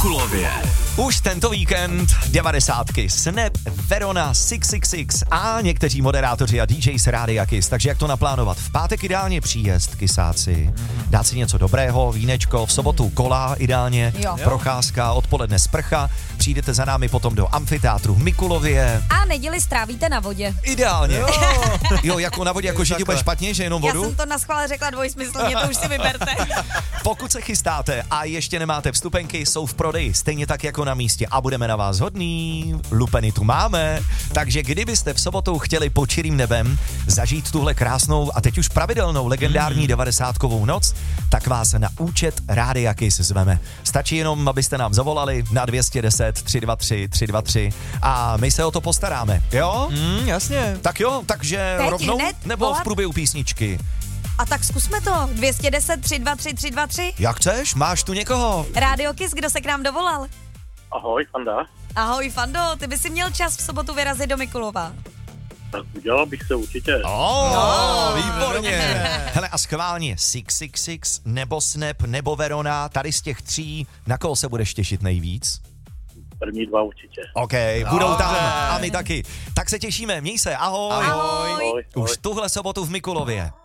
Mikulově. Už tento víkend 90. Snap, Verona, 666 a někteří moderátoři a DJ z Rádia Kiss. Takže jak to naplánovat? V pátek ideálně příjezd, kysáci, dát si něco dobrého, vínečko, v sobotu kola ideálně, procházka, odpoledne sprcha, přijdete za námi potom do amfiteátru v Mikulově. A neděli strávíte na vodě. Ideálně. Jo, jako na vodě, jako že ti bude špatně, že jenom vodu? Já jsem to naschvál řekla dvojsmyslně, to už si vyberte. Pokud se chystáte a ještě nemáte vstupenky, jsou v prodeji, stejně tak jako na místě a budeme na vás hodní, lupeny tu máme, takže kdybyste v sobotu chtěli pod čirým nebem zažít tuhle krásnou a teď už pravidelnou legendární 90kovou noc, tak vás na účet Rádia Kiss zveme. Stačí jenom, abyste nám zavolali na 210 323 323 a my se o to postaráme, jo? Jasně. Tak jo, takže Teď rovnou hned nebo volat? v průběhu písničky? A tak zkusme to. 210 323 323. Jak chceš? Máš tu někoho? Rádio Kiss, kdo se k nám dovolal? Ahoj, Fanda. Ahoj, Fando, ty by si měl čas v sobotu vyrazit do Mikulova. Tak udělal bych se určitě. Výborně. Hele, a schválně 666 nebo Snap nebo Verona, tady z těch tří, na koho se budeš těšit nejvíc? První dva určitě. OK, budou tam a my taky. Tak se těšíme, měj se, ahoj. Ahoj. Ahoj. Už tuhle sobotu v Mikulově.